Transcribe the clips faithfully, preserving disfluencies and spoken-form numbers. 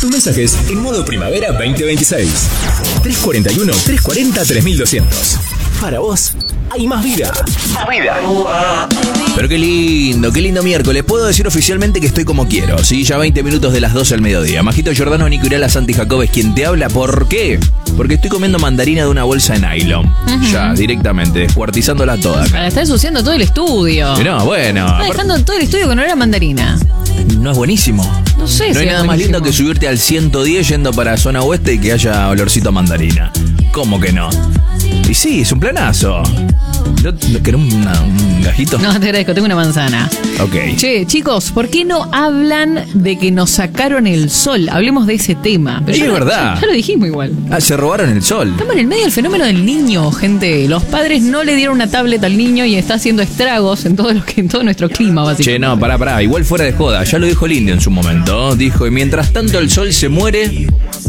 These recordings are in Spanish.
tus mensajes en modo primavera veinte veintiséis. tres cuarenta y uno, tres cuarenta, tres mil doscientos. Para vos, hay más vida. Más vida. Pero qué lindo, qué lindo miércoles. Puedo decir oficialmente que estoy como quiero. Sí, ya veinte minutos de las doce al mediodía. Majito Giordano, Nico Irala, Santi Jacob es quien te habla. ¿Por qué? Porque estoy comiendo mandarina de una bolsa de nylon. Uh-huh. Ya, directamente, descuartizándola toda acá. La está ensuciando todo el estudio. No, bueno. Está dejando todo el estudio con olor a mandarina. No es buenísimo. No sé No si hay es nada más buenísimo. lindo que subirte al ciento diez yendo para zona oeste y que haya olorcito a mandarina. ¿Cómo que no? Y sí, es un planazo. ¿No, no querés una- un gajito? No, te agradezco, tengo una manzana. Ok. Che, chicos, ¿por qué no hablan de que nos sacaron el sol? Hablemos de ese tema. Sí, ya es lo- verdad. Ya lo dijimos igual. Ah, se robaron el sol. Estamos en el medio del fenómeno del niño, gente. Los padres no le dieron una tablet al niño y está haciendo estragos en todo lo que en todo nuestro clima, básicamente. Che, no, pará, pará. Igual fuera de joda. Ya lo dijo el indio en su momento. Dijo, y mientras tanto el sol se muere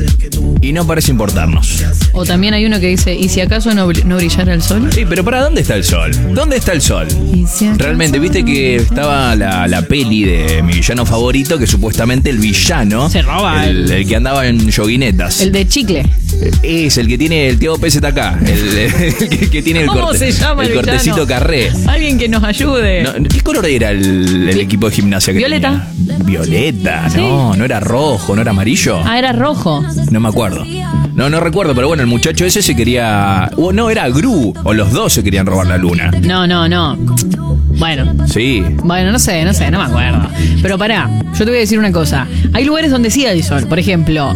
y no parece importarnos. O también hay uno que dice, ¿y si acaso no, br- no brillara el sol? Sí, pero ¿para dónde está el sol? ¿Dónde está el sol? ¿Y si acaso Realmente, viste que estaba la, la peli de mi villano favorito, que supuestamente el villano... Se roba el, el- el que andaba en yoguinetas. El de chicle. Es el que tiene el Tiago P Z K. El, el que, que tiene el, ¿Cómo corte- se llama el el cortecito villano? carré. Alguien que nos ayude. No, ¿qué color era el, el equipo de gimnasia que Violeta. tenía? Violeta, no, no era rojo, no era amarillo. Ah, era rojo. No me acuerdo. No, no recuerdo, pero bueno, el muchacho ese se quería... O no, era Gru, o los dos se querían robar la luna. No, no, no. Bueno, Sí. bueno, no sé, no sé, no me acuerdo. Pero pará, yo te voy a decir una cosa. Hay lugares donde sí hay sol. Por ejemplo,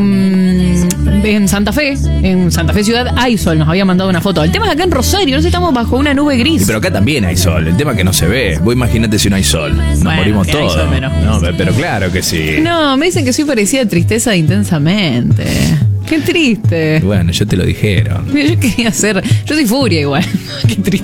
en, en Santa Fe, en Santa Fe Ciudad hay sol. Nos había mandado una foto. El tema es acá en Rosario, no sé, estamos bajo una nube gris. Pero acá también hay sol, el tema es que no se ve. Vos imagínate si no hay sol. Nos Bueno, morimos que hay todos. sol, pero- No, pero claro que sí. No, me dicen que soy parecida a Tristeza de Intensamente. Qué triste. Bueno, yo te lo dijeron. Yo quería ser. Yo soy Furia igual. Qué triste.